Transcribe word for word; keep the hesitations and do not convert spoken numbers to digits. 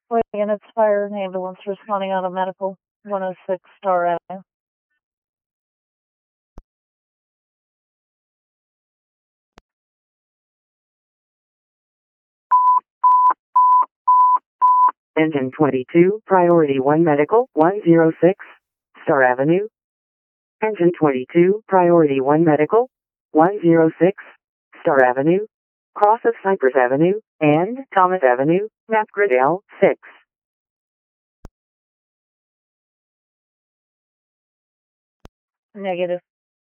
Wait, units fire and ambulance responding on a medical one oh six Star Avenue. Engine twenty-two, Priority one Medical, one oh six Star Avenue. Engine twenty-two, Priority one Medical, one oh six Star Avenue, cross of Cypress Avenue, and Thomas Avenue, map grid L six. Negative.